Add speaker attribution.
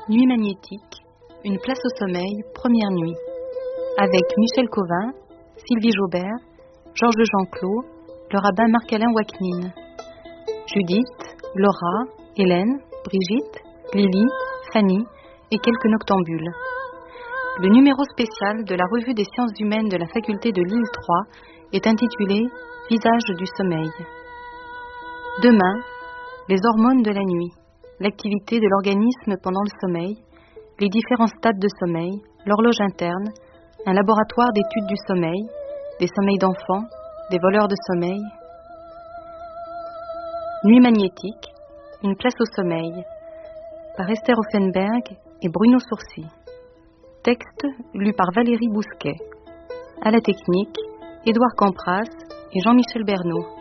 Speaker 1: Nuit magnétique, une place au sommeil, première nuit. Avec Michel Covin, Sylvie Jaubert, Georges Jean-Claude, le rabbin Marc-Alain Waknin. Judith, Laura, Hélène, Brigitte, Lily, Fanny et quelques noctambules. Le numéro spécial de la Revue des sciences humaines de la faculté de Lille 3 est intitulé « Visage du sommeil ». Demain, les hormones de la nuit, l'activité de l'organisme pendant le sommeil, les différents stades de sommeil, l'horloge interne, un laboratoire d'études du sommeil, des sommeils d'enfants, des voleurs de sommeil. Nuit magnétique, une place au sommeil, par Esther Offenberg et Bruno Sourcy. Texte lu par Valérie Bousquet. À la technique, Édouard Campras et Jean-Michel Bernot.